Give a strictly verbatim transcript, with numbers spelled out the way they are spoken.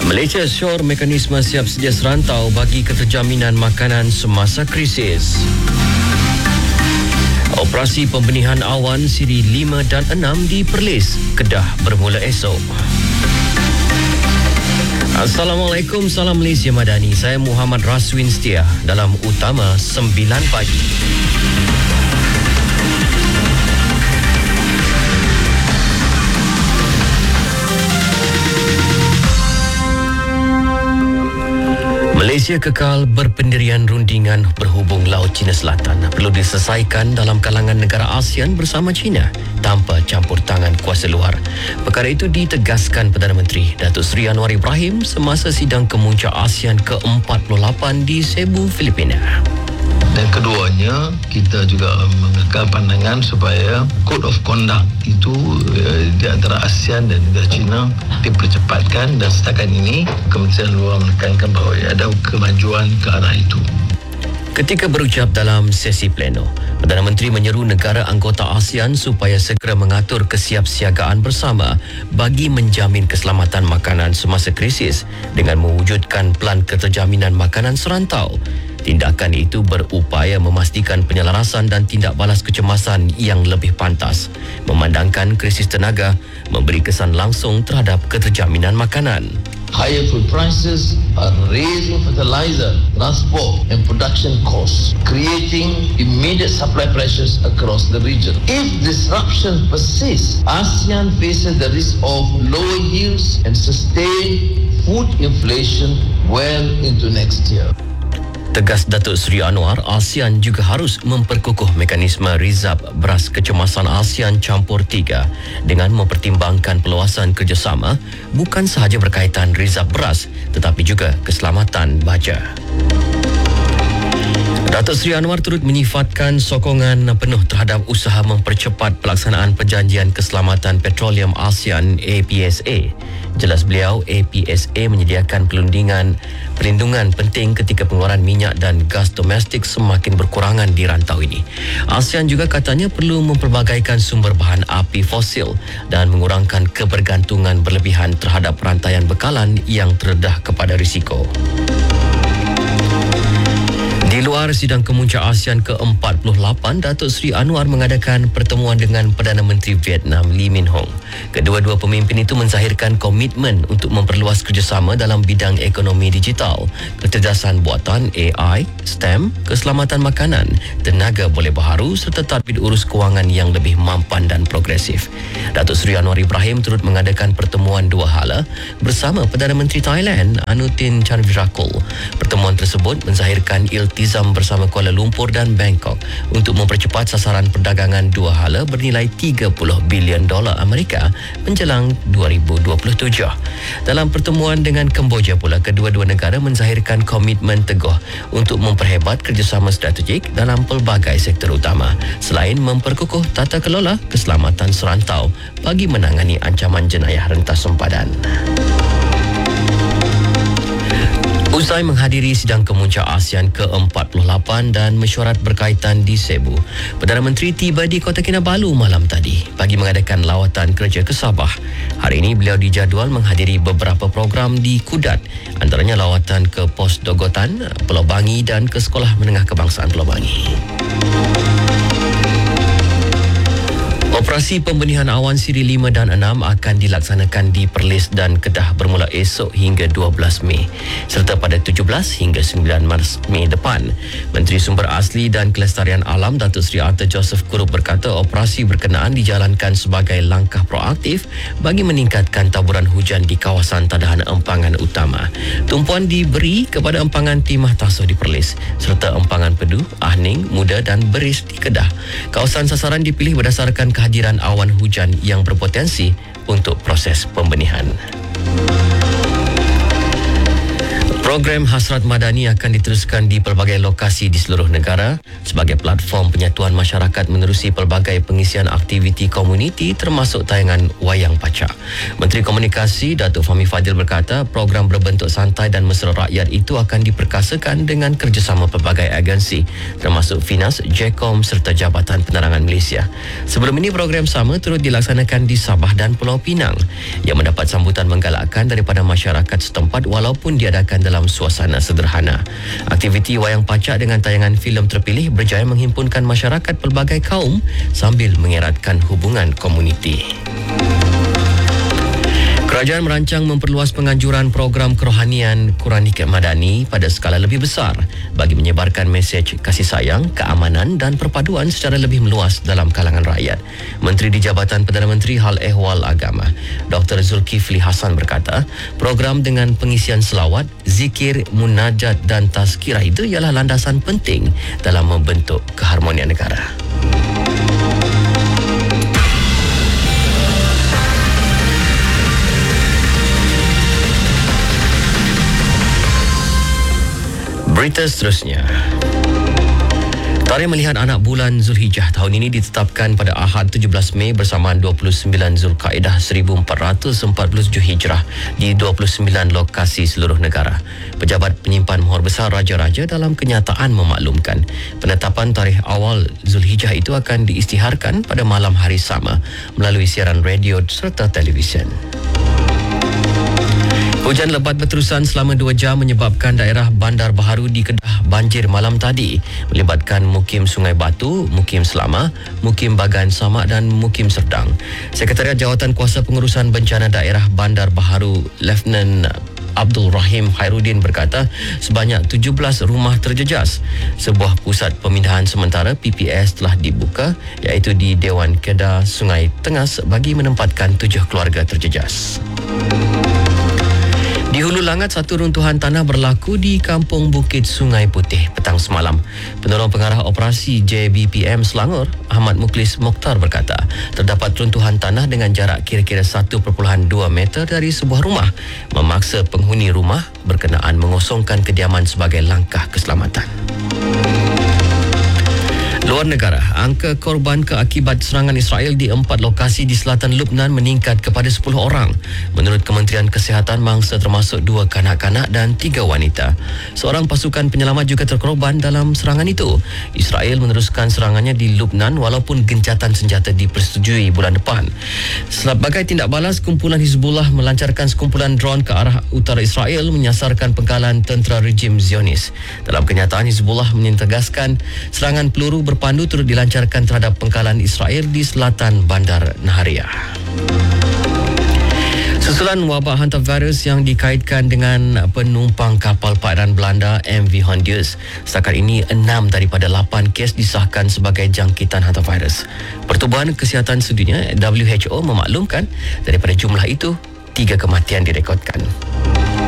Malaysia syor mekanisme siap sedia serantau bagi keterjaminan makanan semasa krisis. Operasi pembenihan awan siri lima dan enam di Perlis, Kedah bermula esok. Assalamualaikum, salam Malaysia Madani. Saya Muhammad Raswin Setia dalam Utama sembilan pagi. Malaysia kekal berpendirian rundingan berhubung Laut Cina Selatan perlu diselesaikan dalam kalangan negara ASEAN bersama China tanpa campur tangan kuasa luar. Perkara itu ditegaskan Perdana Menteri Datuk Seri Anwar Ibrahim semasa sidang kemuncak ASEAN ke empat puluh lapan di Cebu, Filipina. Dan keduanya, kita juga mengekal pandangan supaya Code of Conduct itu uh, di antara ASEAN dan negara China dipercepatkan, dan setakat ini Kementerian Luar menekankan bahawa ada kemajuan ke arah itu. Ketika berucap dalam sesi pleno, Perdana Menteri menyeru negara anggota ASEAN supaya segera mengatur kesiapsiagaan bersama bagi menjamin keselamatan makanan semasa krisis dengan mewujudkan pelan keterjaminan makanan serantau. Tindakan itu berupaya memastikan penyelarasan dan tindak balas kecemasan yang lebih pantas, memandangkan krisis tenaga memberi kesan langsung terhadap keterjaminan makanan. Higher food prices are raising fertilizer, transport and production costs, creating immediate supply pressures across the region. If disruption persists, ASEAN faces the risk of lower yields and sustained food inflation well into next year. Tegas Datuk Seri Anwar, ASEAN juga harus memperkukuh mekanisme rizab beras kecemasan ASEAN campur tiga dengan mempertimbangkan peluasan kerjasama bukan sahaja berkaitan rizab beras tetapi juga keselamatan baja. Datuk Seri Anwar turut menyifatkan sokongan penuh terhadap usaha mempercepat pelaksanaan Perjanjian Keselamatan Petroleum ASEAN A P S A. Jelas beliau, A P S A menyediakan perlindungan perlindungan penting ketika pengeluaran minyak dan gas domestik semakin berkurangan di rantau ini. ASEAN juga katanya perlu memperbagaikan sumber bahan api fosil dan mengurangkan kebergantungan berlebihan terhadap rantaian bekalan yang terdedah kepada risiko. Di luar sidang kemuncak ASEAN ke empat puluh lapan, Datuk Seri Anwar mengadakan pertemuan dengan Perdana Menteri Vietnam Lee Min Hong. Kedua-dua pemimpin itu menzahirkan komitmen untuk memperluas kerjasama dalam bidang ekonomi digital, kecerdasan buatan A I, STEM, keselamatan makanan, tenaga boleh baharu serta tadbir urus kewangan yang lebih mampan dan progresif. Datuk Seri Anwar Ibrahim turut mengadakan pertemuan dua hala bersama Perdana Menteri Thailand Anutin Charnvirakul. Pertemuan tersebut menzahirkan iltizam bersama Kuala Lumpur dan Bangkok untuk mempercepat sasaran perdagangan dua hala bernilai tiga puluh bilion dolar Amerika menjelang dua ribu dua puluh tujuh. Dalam pertemuan dengan Kemboja pula, kedua-dua negara menzahirkan komitmen teguh untuk memperhebat kerjasama strategik dalam pelbagai sektor utama selain memperkukuh tata kelola keselamatan serantau bagi menangani ancaman jenayah rentas sempadan. Usai menghadiri sidang kemuncak ASEAN ke empat puluh lapan dan mesyuarat berkaitan di Cebu, Perdana Menteri tiba di Kota Kinabalu malam tadi bagi mengadakan lawatan kerja ke Sabah. Hari ini beliau dijadual menghadiri beberapa program di Kudat, antaranya lawatan ke Pos Dogotan, Pulau Bangi dan ke Sekolah Menengah Kebangsaan Pulau Bangi. Operasi pembenihan awan siri lima dan enam akan dilaksanakan di Perlis dan Kedah bermula esok hingga dua belas Mei serta pada tujuh belas hingga sembilan Mei depan. Menteri Sumber Asli dan Kelestarian Alam Datuk Seri Arthur Joseph Kurup berkata operasi berkenaan dijalankan sebagai langkah proaktif bagi meningkatkan taburan hujan di kawasan tadahan empangan utama. Tumpuan diberi kepada empangan Timah Tasoh di Perlis serta empangan Pedu, Ahning, Muda dan Beris di Kedah. Kawasan sasaran dipilih berdasarkan kehadiran kehadiran awan hujan yang berpotensi untuk proses pembenihan. Program Hasrat Madani akan diteruskan di pelbagai lokasi di seluruh negara sebagai platform penyatuan masyarakat menerusi pelbagai pengisian aktiviti komuniti termasuk tayangan Wayang Pacak. Menteri Komunikasi Datuk Fahmi Fadzil berkata program berbentuk santai dan mesra rakyat itu akan diperkasakan dengan kerjasama pelbagai agensi termasuk Finas, Jcom serta Jabatan Penerangan Malaysia. Sebelum ini program sama turut dilaksanakan di Sabah dan Pulau Pinang yang mendapat sambutan menggalakkan daripada masyarakat setempat walaupun diadakan dalam suasana sederhana. Aktiviti Wayang Pacak dengan tayangan filem terpilih berjaya menghimpunkan masyarakat pelbagai kaum sambil mengeratkan hubungan komuniti. Kerajaan merancang memperluas penganjuran program kerohanian Quran Hikmat Madani pada skala lebih besar bagi menyebarkan mesej kasih sayang, keamanan dan perpaduan secara lebih meluas dalam kalangan rakyat. Menteri di Jabatan Perdana Menteri Hal Ehwal Agama, Doktor Zulkifli Hasan berkata, program dengan pengisian selawat, zikir, munajat dan tazkirah itu ialah landasan penting dalam membentuk keharmonian negara. Berita seterusnya. Tarikh melihat anak bulan Zulhijjah tahun ini ditetapkan pada Ahad tujuh belas Mei bersamaan dua puluh sembilan Zulkaedah seribu empat ratus empat puluh tujuh Hijrah di dua puluh sembilan lokasi seluruh negara. Pejabat penyimpan mohor besar Raja-Raja dalam kenyataan memaklumkan penetapan tarikh awal Zulhijjah itu akan diisytiharkan pada malam hari sama melalui siaran radio serta televisyen. Hujan lebat berterusan selama dua jam menyebabkan daerah Bandar Baharu di Kedah banjir malam tadi melibatkan Mukim Sungai Batu, Mukim Selama, Mukim Bagan Samak dan Mukim Serdang. Sekretariat Jawatan Kuasa Pengurusan Bencana Daerah Bandar Baharu Lieutenant Abdul Rahim Khairuddin berkata sebanyak tujuh belas rumah terjejas. Sebuah pusat pemindahan sementara P P S telah dibuka iaitu di Dewan Kedah Sungai Tengas bagi menempatkan tujuh keluarga terjejas. Di Hulu Langat, satu runtuhan tanah berlaku di Kampung Bukit Sungai Putih petang semalam. Penolong Pengarah Operasi J B P M Selangor, Ahmad Muklis Mokhtar berkata, terdapat runtuhan tanah dengan jarak kira-kira satu perpuluhan dua meter dari sebuah rumah, memaksa penghuni rumah berkenaan mengosongkan kediaman sebagai langkah keselamatan. Luar negara, angka korban keakibat serangan Israel di empat lokasi di selatan Lubnan meningkat kepada sepuluh orang. Menurut Kementerian Kesihatan, mangsa termasuk dua kanak-kanak dan tiga wanita. Seorang pasukan penyelamat juga terkorban dalam serangan itu. Israel meneruskan serangannya di Lubnan walaupun gencatan senjata dipersetujui bulan depan. Sebagai tindak balas, kumpulan Hizbullah melancarkan sekumpulan drone ke arah utara Israel menyasarkan penggalan tentera rejim Zionis. Dalam kenyataan, Hizbullah menegaskan serangan peluru ber pandu turut dilancarkan terhadap pengkalan Israel di selatan Bandar Nahariya. Susulan wabak hantavirus yang dikaitkan dengan penumpang kapal padan Belanda M V Hondius. Setakat ini, enam daripada lapan kes disahkan sebagai jangkitan hantavirus. Pertubuhan Kesihatan Sedunia W H O memaklumkan daripada jumlah itu, tiga kematian direkodkan.